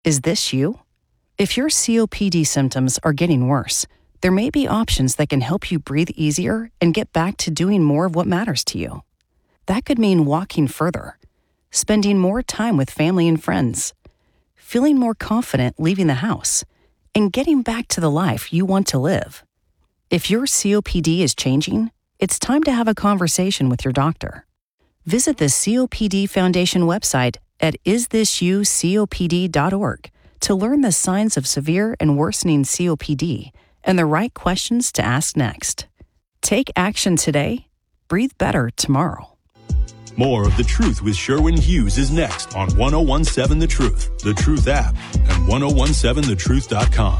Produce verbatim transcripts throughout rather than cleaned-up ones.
Is this you? If your C O P D symptoms are getting worse, there may be options that can help you breathe easier and get back to doing more of what matters to you. That could mean walking further, spending more time with family and friends, feeling more confident leaving the house, and getting back to the life you want to live. If your C O P D is changing, it's time to have a conversation with your doctor. Visit the C O P D Foundation website at is this you C O P D dot org to learn the signs of severe and worsening C O P D and the right questions to ask next. Take action today. Breathe better tomorrow. More of The Truth with Sherwin Hughes is next on ten seventeen The Truth, The Truth app, and ten seventeen the truth dot com.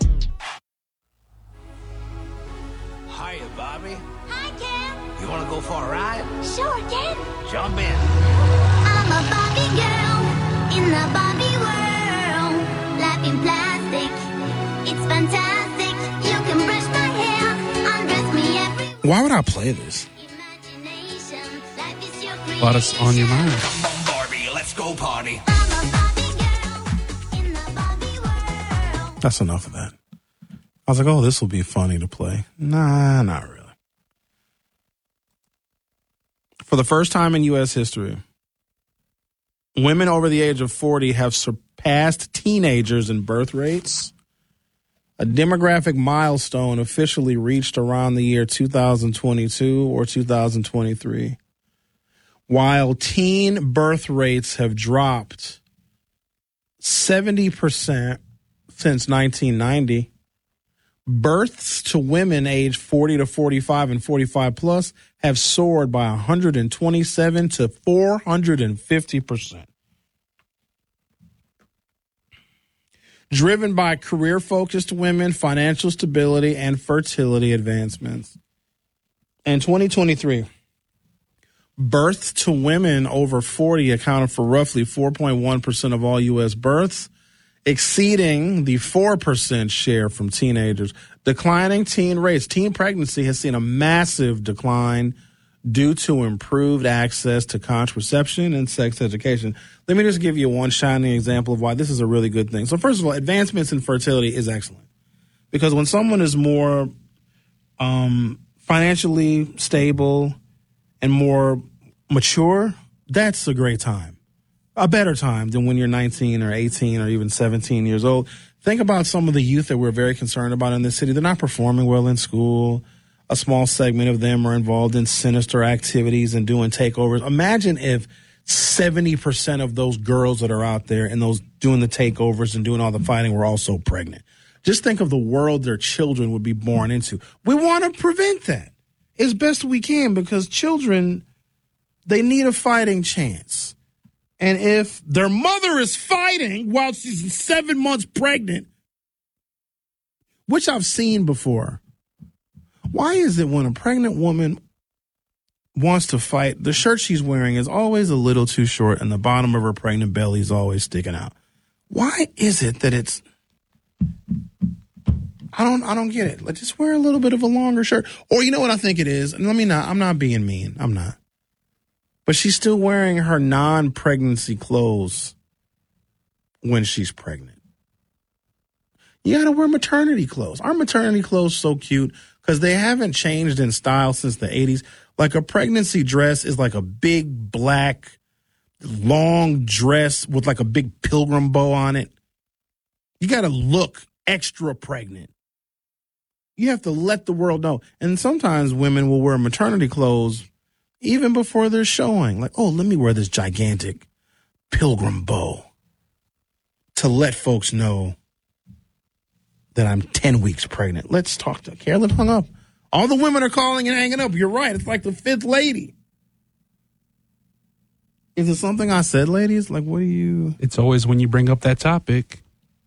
Hiya, Bobby. Hi, Ken. You want to go for a ride? Sure, Ken. Jump in. I'm a Barbie girl in the Barbie world. Life in plastic, it's fantastic. You can brush my hair, undress me everywhere. Why would I play this? Imagination, life is your What's on your mind? Come on, Barbie, let's go party. I'm a Barbie girl in the Barbie world. That's enough of that. I was like, oh, this will be funny to play. Nah, not really. For the first time in U S history, women over the age of forty have surpassed teenagers in birth rates, a demographic milestone officially reached around the year two thousand twenty-two or two thousand twenty-three. While teen birth rates have dropped seventy percent since nineteen ninety, births to women aged forty to forty-five and forty-five plus have soared by one hundred twenty-seven to four hundred fifty percent. Driven by career-focused women, financial stability, and fertility advancements. In twenty twenty-three, births to women over forty accounted for roughly four point one percent of all U S births, exceeding the four percent share from teenagers. Declining teen rates. Teen pregnancy has seen a massive decline due to improved access to contraception and sex education. Let me just give you one shining example of why this is a really good thing. So first of all, advancements in fertility is excellent because when someone is more um, financially stable and more mature, that's a great time. A better time than when you're nineteen or eighteen or even seventeen years old. Think about some of the youth that we're very concerned about in this city. They're not performing well in school. A small segment of them are involved in sinister activities and doing takeovers. Imagine if seventy percent of those girls that are out there and those doing the takeovers and doing all the fighting were also pregnant. Just think of the world their children would be born into. We want to prevent that as best we can because children, they need a fighting chance. And if their mother is fighting while she's seven months pregnant, which I've seen before, why is it when a pregnant woman wants to fight, the shirt she's wearing is always a little too short and the bottom of her pregnant belly is always sticking out? Why is it that it's, I don't, I don't get it. Let's just wear a little bit of a longer shirt. Or you know what I think it is? And let me not, I'm not being mean. I'm not. But she's still wearing her non-pregnancy clothes when she's pregnant. You got to wear maternity clothes. Our maternity clothes so cute because they haven't changed in style since the eighties. Like a pregnancy dress is like a big black long dress with like a big pilgrim bow on it. You got to look extra pregnant. You have to let the world know. And sometimes women will wear maternity clothes even before they're showing, like, oh, let me wear this gigantic pilgrim bow to let folks know that I'm ten weeks pregnant. Let's talk to Carolyn hung up. All the women are calling and hanging up. You're right. It's like the fifth lady. Is it something I said, ladies? Like, what do you... It's always when you bring up that topic.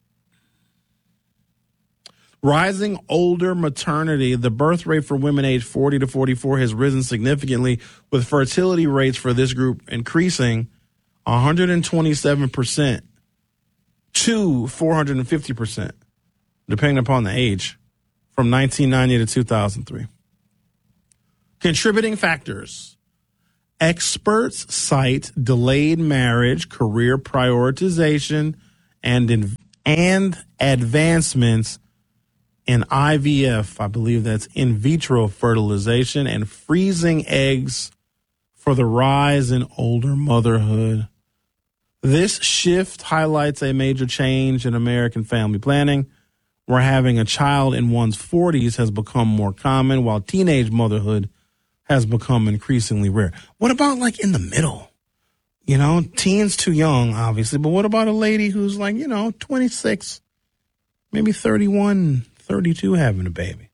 Rising older maternity, the birth rate for women aged forty to forty-four has risen significantly, with fertility rates for this group increasing one hundred twenty-seven percent to four hundred fifty percent, depending upon the age, from nineteen ninety to two thousand three. Contributing factors. Experts cite delayed marriage, career prioritization, and in, and advancements in I V F. I believe that's in vitro fertilization and freezing eggs for the rise in older motherhood. This shift highlights a major change in American family planning, where having a child in one's forties has become more common, while teenage motherhood has become increasingly rare. What about like in the middle? You know, teens too young, obviously, but what about a lady who's like, you know, twenty-six, maybe thirty-one, thirty-two having a baby?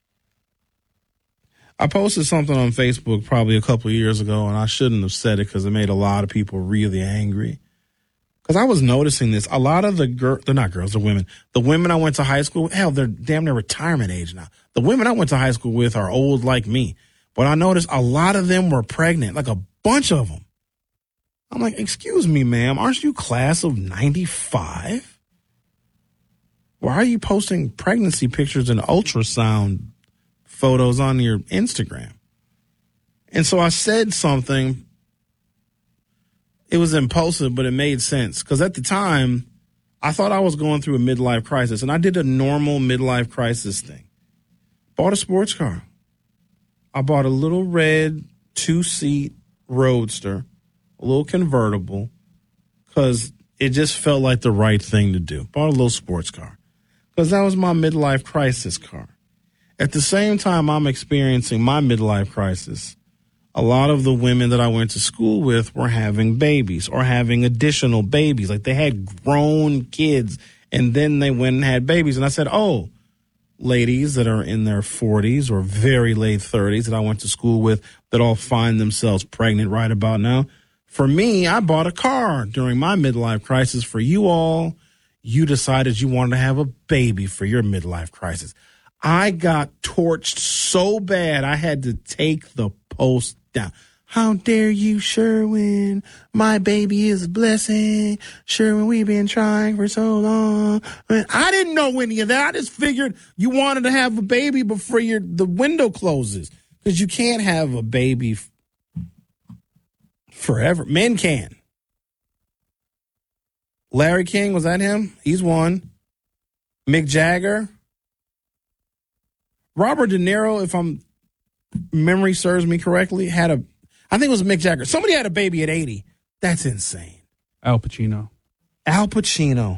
I posted something on Facebook probably a couple of years ago, and I shouldn't have said it because it made a lot of people really angry. Because I was noticing this. A lot of the girls, they're not girls, they're women. The women I went to high school with, hell, they're damn near retirement age now. The women I went to high school with are old like me. But I noticed a lot of them were pregnant, like a bunch of them. I'm like, excuse me, ma'am, aren't you class of ninety-five? Why are you posting pregnancy pictures and ultrasound photos on your Instagram? And so I said something. It was impulsive, but it made sense. Because at the time, I thought I was going through a midlife crisis. And I did a normal midlife crisis thing. Bought a sports car. I bought a little red two-seat Roadster, a little convertible, because it just felt like the right thing to do. Bought a little sports car. Because that was my midlife crisis car. At the same time I'm experiencing my midlife crisis, a lot of the women that I went to school with were having babies or having additional babies. Like they had grown kids and then they went and had babies. And I said, oh, ladies that are in their forties or very late thirties that I went to school with that all find themselves pregnant right about now. For me, I bought a car during my midlife crisis. For you all, you decided you wanted to have a baby for your midlife crisis. I got torched so bad I had to take the post down. How dare you, Sherwin? My baby is a blessing. Sherwin, we've been trying for so long. I didn't know any of that. I just figured you wanted to have a baby before your the window closes. Because you can't have a baby f- forever. Men can. Larry King, was that him? He's one. Mick Jagger. Robert De Niro, if I'm memory serves me correctly, had a, I think it was Mick Jagger. Somebody had a baby at eighty. That's insane. Al Pacino. Al Pacino.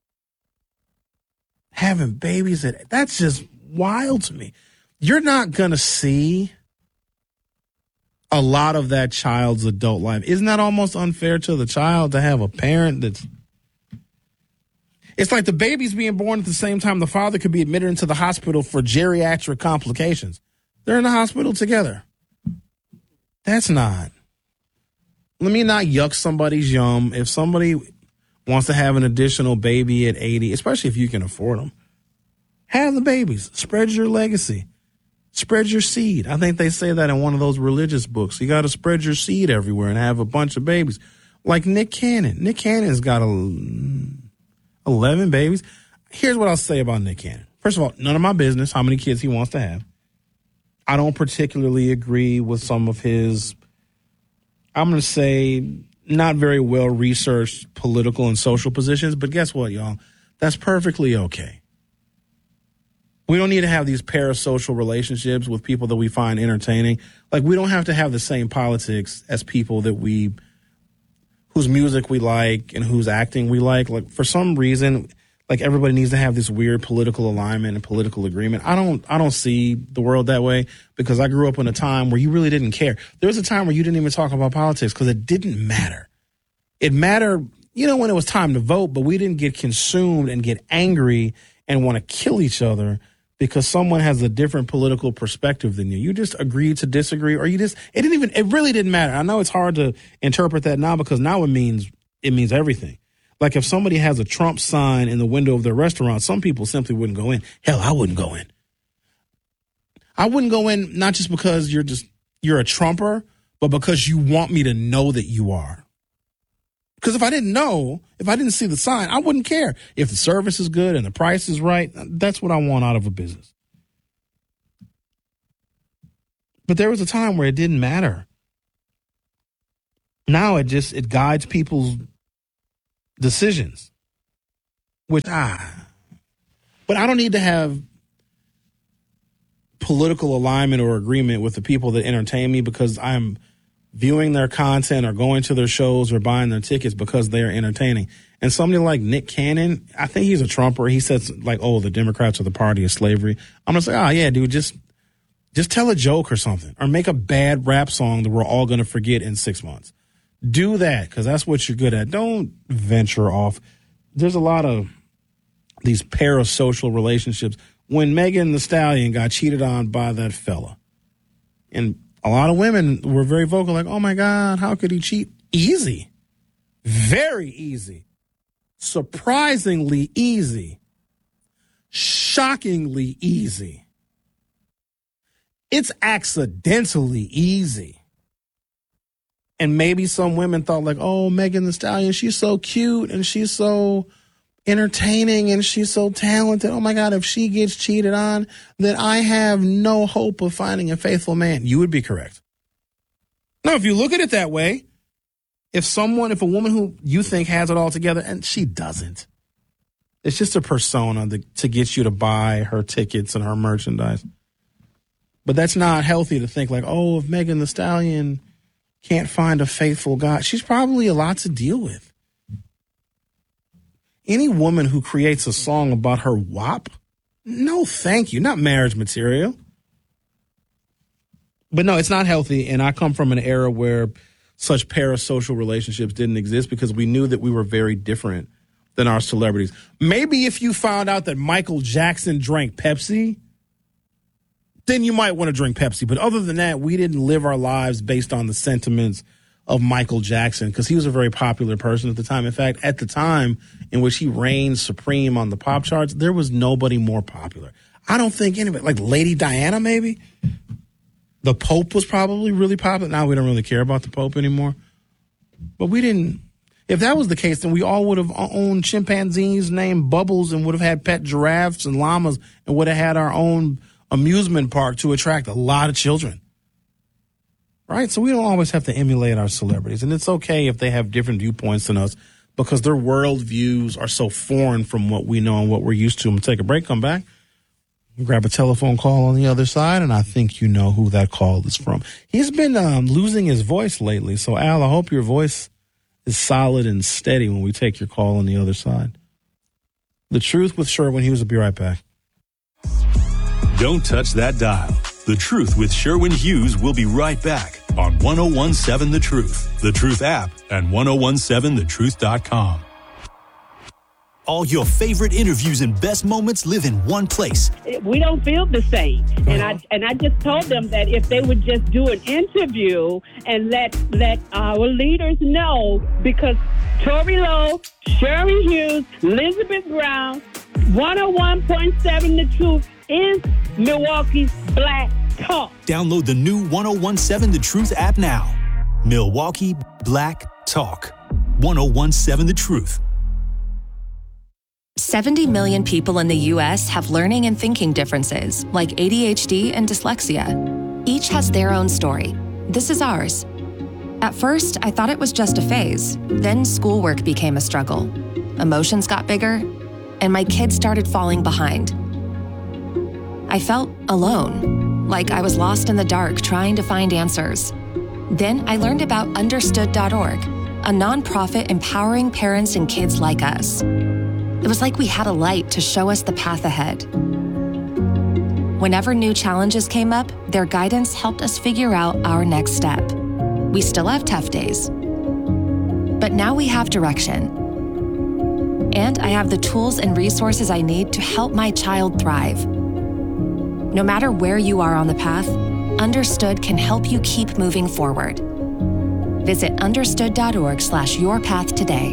Having babies at, that's just wild to me. You're not going to see a lot of that child's adult life. Isn't that almost unfair to the child to have a parent that's, it's like the baby's being born at the same time the father could be admitted into the hospital for geriatric complications. They're in the hospital together. That's not. Let me not yuck somebody's yum. If somebody wants to have an additional baby at eighty, especially if you can afford them, have the babies. Spread your legacy. Spread your seed. I think they say that in one of those religious books. You got to spread your seed everywhere and have a bunch of babies. Like Nick Cannon. Nick Cannon's got a... eleven babies. Here's what I'll say about Nick Cannon. First of all, none of my business how many kids he wants to have. I don't particularly agree with some of his, I'm going to say, not very well-researched political and social positions. But guess what, y'all? That's perfectly okay. We don't need to have these parasocial relationships with people that we find entertaining. Like, we don't have to have the same politics as people that we whose music we like and whose acting we like. Like, for some reason, like, everybody needs to have this weird political alignment and political agreement. I don't, I don't see the world that way because I grew up in a time where you really didn't care. There was a time where you didn't even talk about politics because it didn't matter. It mattered, you know, when it was time to vote, but we didn't get consumed and get angry and want to kill each other because someone has a different political perspective than you. You just agreed to disagree, or you just, it didn't even, it really didn't matter. I know it's hard to interpret that now because now it means, it means everything. Like if somebody has a Trump sign in the window of their restaurant, some people simply wouldn't go in. Hell, I wouldn't go in. I wouldn't go in not just because you're just, you're a Trumper, but because you want me to know that you are. Because if I didn't know, if I didn't see the sign, I wouldn't care. If the service is good and the price is right, that's what I want out of a business. But there was a time where it didn't matter. Now it just, it guides people's decisions. Which, ah. But I don't need to have political alignment or agreement with the people that entertain me because I'm viewing their content or going to their shows or buying their tickets because they are entertaining. And somebody like Nick Cannon, I think he's a Trumper. He says like, oh, the Democrats are the party of slavery. I'm going to say, oh, yeah, dude, just just tell a joke or something or make a bad rap song that we're all going to forget in six months. Do that because that's what you're good at. Don't venture off. There's a lot of these parasocial relationships. When Megan Thee Stallion got cheated on by that fella, and a lot of women were very vocal, like, oh, my God, how could he cheat? Easy. Very easy. Surprisingly easy. Shockingly easy. It's accidentally easy. And maybe some women thought like, oh, Megan Thee Stallion, she's so cute and she's so entertaining and she's so talented. Oh, my God, if she gets cheated on, then I have no hope of finding a faithful man. You would be correct. Now, if you look at it that way, if someone, if a woman who you think has it all together and she doesn't, it's just a persona that, to get you to buy her tickets and her merchandise. But that's not healthy to think like, oh, if Megan Thee Stallion can't find a faithful guy, she's probably a lot to deal with. Any woman who creates a song about her W A P, no, thank you. Not marriage material. But no, it's not healthy. And I come from an era where such parasocial relationships didn't exist because we knew that we were very different than our celebrities. Maybe if you found out that Michael Jackson drank Pepsi, then you might want to drink Pepsi. But other than that, we didn't live our lives based on the sentiments of Michael Jackson because he was a very popular person at the time. In fact, at the time in which he reigned supreme on the pop charts, there was nobody more popular. I don't think anybody, like Lady Diana maybe. The Pope was probably really popular. Now we don't really care about the Pope anymore. But we didn't. If that was the case, then we all would have owned chimpanzees named Bubbles and would have had pet giraffes and llamas and would have had our own amusement park to attract a lot of children. Right? So we don't always have to emulate our celebrities. And it's okay if they have different viewpoints than us because their world views are so foreign from what we know and what we're used to. I'm going to take a break, come back, grab a telephone call on the other side, and I think you know who that call is from. He's been um, losing his voice lately. So, Al, I hope your voice is solid and steady when we take your call on the other side. The Truth with Sherwin Hughes will be right back. Don't touch that dial. The Truth with Sherwin Hughes will be right back on one oh one seven The Truth, The Truth app, and ten seventeen the truth dot com. All your favorite interviews and best moments live in one place. We don't feel the same. And I and I just told them that if they would just do an interview and let let our leaders know, because Tori Lowe, Sherwin Hughes, Elizabeth Brown, one oh one point seven The Truth is Milwaukee's Black Talk. Download the new ten seventeen The Truth app now. Milwaukee Black Talk. ten seventeen The Truth. seventy million people in the U S have learning and thinking differences, like A D H D and dyslexia. Each has their own story. This is ours. At first, I thought it was just a phase. Then schoolwork became a struggle. Emotions got bigger, and my kids started falling behind. I felt alone, like I was lost in the dark trying to find answers. Then I learned about understood dot org, a nonprofit empowering parents and kids like us. It was like we had a light to show us the path ahead. Whenever new challenges came up, their guidance helped us figure out our next step. We still have tough days, but now we have direction. And I have the tools and resources I need to help my child thrive. No matter where you are on the path, Understood can help you keep moving forward. Visit understood dot org slash your path today.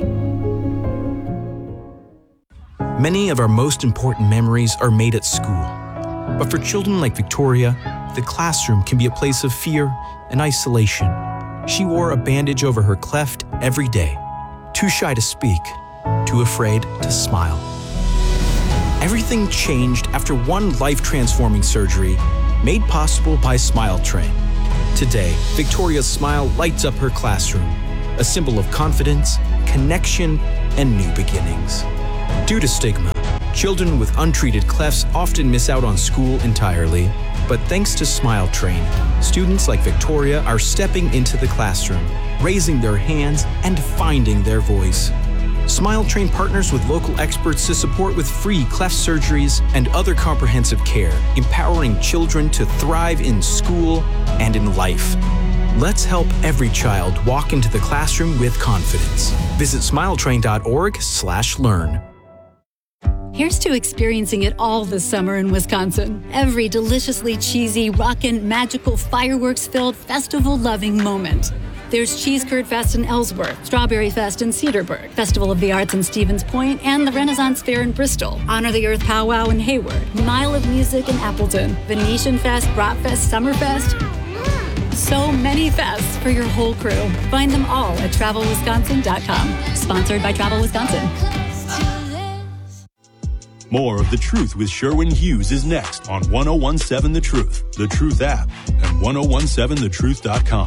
Many of our most important memories are made at school. But for children like Victoria, the classroom can be a place of fear and isolation. She wore a bandage over her cleft every day, too shy to speak, too afraid to smile. Everything changed after one life-transforming surgery made possible by Smile Train. Today, Victoria's smile lights up her classroom, a symbol of confidence, connection, and new beginnings. Due to stigma, children with untreated clefts often miss out on school entirely. But thanks to Smile Train, students like Victoria are stepping into the classroom, raising their hands, and finding their voice. Smile Train partners with local experts to support with free cleft surgeries and other comprehensive care, empowering children to thrive in school and in life. Let's help every child walk into the classroom with confidence. Visit smiletrain.org slash learn. Here's to experiencing it all this summer in Wisconsin. Every deliciously cheesy, rockin', magical, fireworks-filled, festival-loving moment. There's Cheese Curd Fest in Ellsworth, Strawberry Fest in Cedarburg, Festival of the Arts in Stevens Point, and the Renaissance Fair in Bristol, Honor the Earth Powwow in Hayward, Mile of Music in Appleton, Venetian Fest, Brat Fest, Summerfest. So many fests for your whole crew. Find them all at travel wisconsin dot com. Sponsored by Travel Wisconsin. More of The Truth with Sherwin Hughes is next on ten seventeen The Truth, The Truth app, and ten seventeen the truth dot com.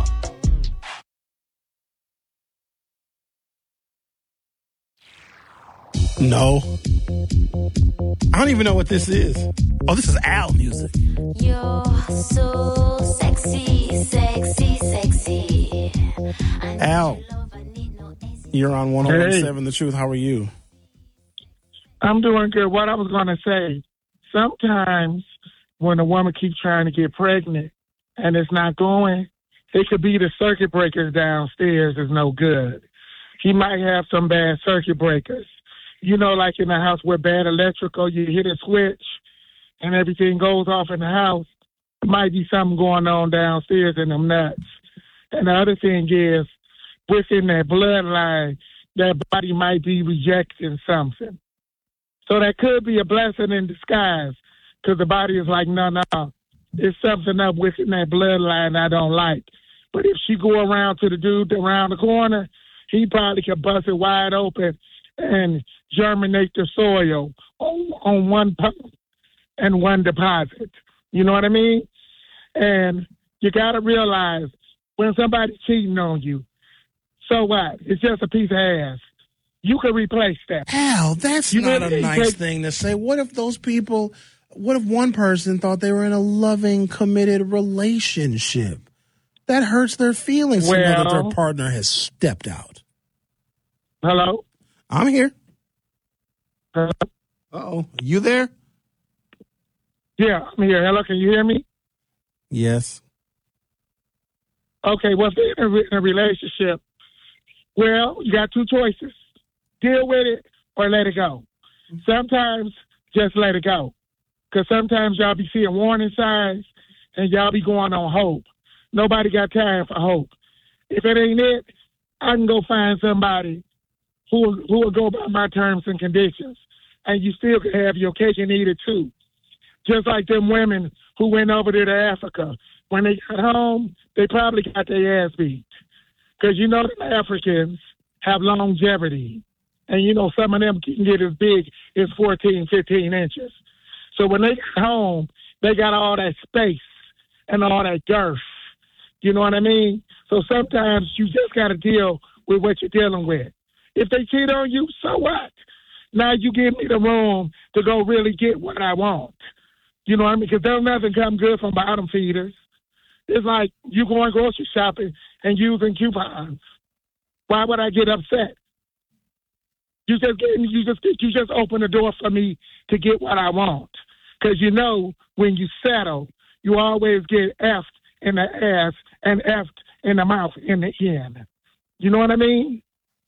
No. I don't even know what this is. Oh, this is Al music. You're so sexy, sexy, sexy. Al, you're on ten seventeen The Truth. How are you? I'm doing good. What I was going to say, sometimes when a woman keeps trying to get pregnant and it's not going, it could be the circuit breakers downstairs is no good. He might have some bad circuit breakers. You know, like in the house where bad electrical, you hit a switch and everything goes off in the house. There might be something going on downstairs in them nuts. And the other thing is, within that bloodline, that body might be rejecting something. So that could be a blessing in disguise, because the body is like, no, no, there's something up within that bloodline I don't like. But if she go around to the dude around the corner, he probably could bust it wide open and germinate the soil on, on one pump and one deposit. You know what I mean? And you got to realize when somebody's cheating on you, so what? It's just a piece of ass. You can replace that. Al, that's you not really a nice take, thing to say. What if those people, what if one person thought they were in a loving, committed relationship? That hurts their feelings well, to know that their partner has stepped out. Hello? I'm here. Hello? Uh-oh. You there? Yeah, I'm here. Hello, can you hear me? Yes. Okay, well, if they're in a relationship, well, you got two choices. Deal with it or let it go. Sometimes just let it go. Because sometimes y'all be seeing warning signs and y'all be going on hope. Nobody got time for hope. If it ain't it, I can go find somebody who who will go by my terms and conditions. And you still can have your cake and eat it too. Just like them women who went over there to Africa. When they got home, they probably got their ass beat. Because you know them Africans have longevity. And you know some of them can get as big as fourteen, fifteen inches. So when they got home, they got all that space and all that girth. You know what I mean? So sometimes you just got to deal with what you're dealing with. If they cheat on you, so what? Now you give me the room to go really get what I want. You know what I mean? Because there's nothing come good from bottom feeders. It's like you going grocery shopping and using coupons. Why would I get upset? You just gave me, you just you just open the door for me to get what I want. Because you know when you settle, you always get effed in the ass and effed in the mouth in the end. You know what I mean?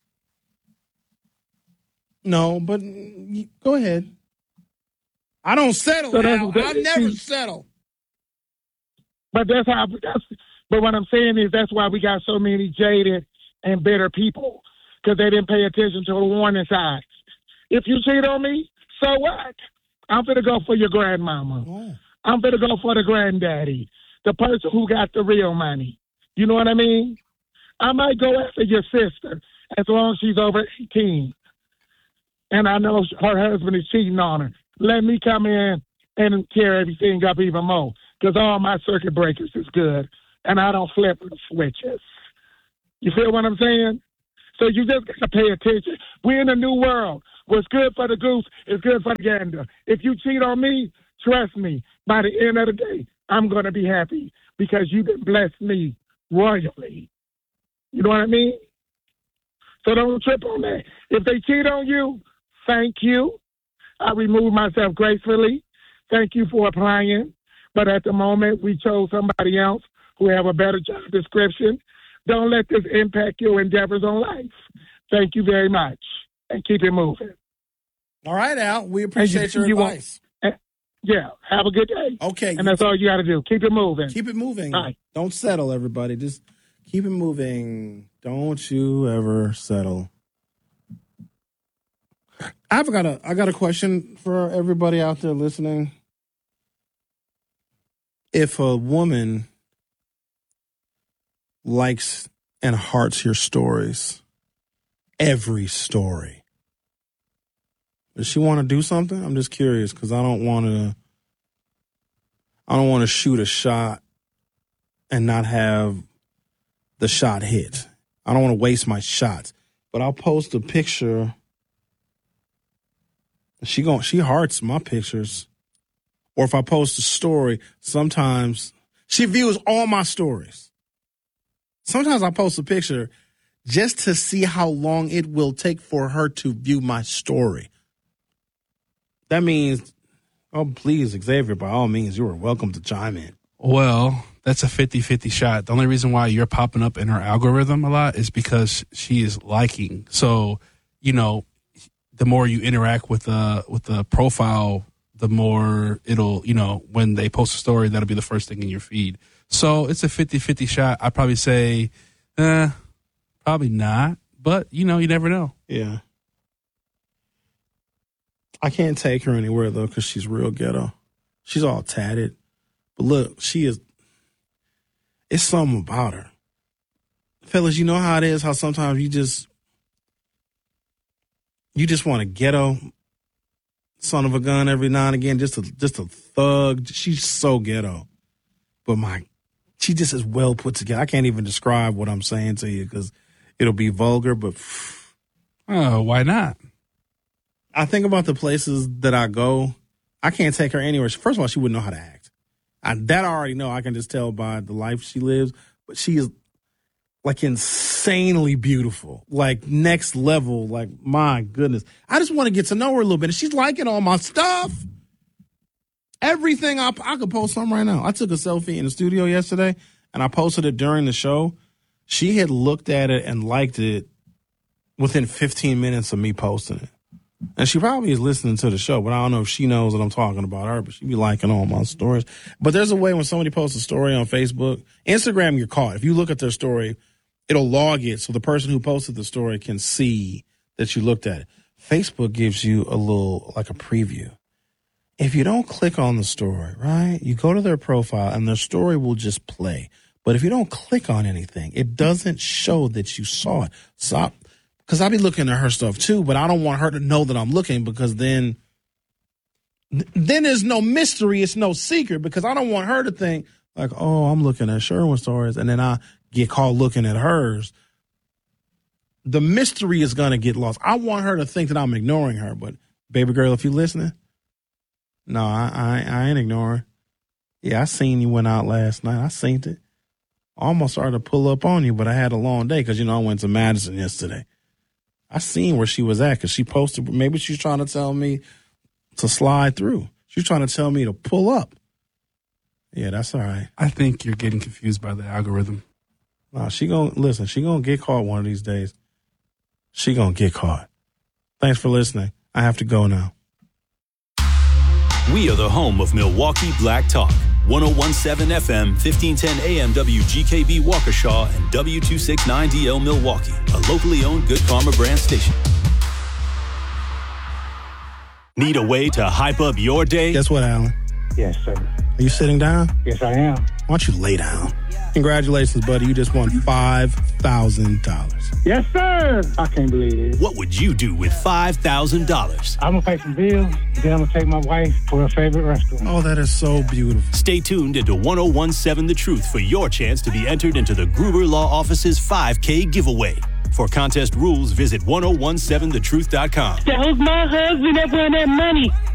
No, but go ahead. I don't settle. So Al. I never settle. But that's how. That's, but what I'm saying is that's why we got so many jaded and bitter people, because they didn't pay attention to the warning signs. If you cheat on me, so what? I'm gonna go for your grandmama. Oh. I'm gonna go for the granddaddy, the person who got the real money. You know what I mean? I might go after your sister as long as she's over eighteen, and I know her husband is cheating on her. Let me come in and tear everything up even more, because all my circuit breakers is good, and I don't flip the switches. You feel what I'm saying? So you just got to pay attention. We're in a new world What's good for the goose is good for the gander. If you cheat on me, trust me, by the end of the day, I'm going to be happy because you can bless me royally. You know what I mean? So don't trip on that. If they cheat on you, thank you. I remove myself gracefully. Thank you for applying. But at the moment, we chose somebody else who have a better job description. Don't let this impact your endeavors on life. Thank you very much. And keep it moving. All right, Al. We appreciate you, your you advice. Want, yeah. Have a good day. Okay. And that's all you got to do. Keep it moving. Keep it moving. Bye. Don't settle, everybody. Just keep it moving. Don't you ever settle. I've got a I got a question for everybody out there listening. If a woman likes and hearts your stories, every story, does she want to do something? I'm just curious because I don't want to. I don't want to shoot a shot and not have the shot hit. I don't want to waste my shots. But I'll post a picture. She gon' she hearts my pictures. Or if I post a story, sometimes she views all my stories. Sometimes I post a picture just to see how long it will take for her to view my story. That means, oh, please, Xavier, by all means, you are welcome to chime in. Well, that's a fifty-fifty shot. The only reason why you're popping up in her algorithm a lot is because she is liking. So, you know, the more you interact with the with the profile, the more it'll, you know, when they post a story, that'll be the first thing in your feed. So it's a fifty-fifty shot. I'd probably say, eh, probably not. But, you know, you never know. Yeah. I can't take her anywhere, though, because she's real ghetto. She's all tatted. But look, she is, it's something about her. Fellas, you know how it is, how sometimes you just, you just want a ghetto son of a gun every now and again, just a, just a thug. She's so ghetto. But my, she just is well put together. I can't even describe what I'm saying to you because it'll be vulgar, but. Oh, why not? I think about the places that I go. I can't take her anywhere. First of all, she wouldn't know how to act. I, that I already know. I can just tell by the life she lives. But she is like insanely beautiful, like next level. Like, my goodness. I just want to get to know her a little bit. And she's liking all my stuff. Everything. I, I could post something right now. I took a selfie in the studio yesterday and I posted it during the show. She had looked at it and liked it within fifteen minutes of me posting it. And she probably is listening to the show, but I don't know if she knows that I'm talking about her, but she be liking all my stories. But there's a way when somebody posts a story on Facebook, Instagram, you're caught. If you look at their story, it'll log it so the person who posted the story can see that you looked at it. Facebook gives you a little, like a preview. If you don't click on the story, right, you go to their profile and their story will just play. But if you don't click on anything, it doesn't show that you saw it. So I, Because I be looking at her stuff too, but I don't want her to know that I'm looking because then then there's no mystery. It's no secret because I don't want her to think like, oh, I'm looking at Sherwin's stories and then I get caught looking at hers. The mystery is going to get lost. I want her to think that I'm ignoring her, but baby girl, if you listening, no, I, I, I ain't ignoring. Yeah, I seen you went out last night. I seen it. I almost started to pull up on you, but I had a long day because, you know, I went to Madison yesterday. I seen where she was at because she posted. Maybe she's trying to tell me to slide through. She's trying to tell me to pull up. Yeah, that's all right. I think you're getting confused by the algorithm. No, she gonna listen. She gonna get caught one of these days. She gonna get caught. Thanks for listening. I have to go now. We are the home of Milwaukee Black Talk. one oh one point seven F M, fifteen ten A M W G K B Waukesha, and W two sixty-nine D L Milwaukee, a locally owned Good Karma brand station. Need a way to hype up your day? Guess what, Alan? Yes, sir. Are you sitting down? Yes, I am. Why don't you lay down? Congratulations, buddy. You just won five thousand dollars. Yes, sir. I can't believe it. What would you do with five thousand dollars? I'm going to pay some bills, then I'm going to take my wife for her favorite restaurant. Oh, that is so beautiful. Stay tuned into one oh one point seven The Truth for your chance to be entered into the Gruber Law Office's five K giveaway. For contest rules, visit ten seventeen the truth dot com. That was my husband that won that money.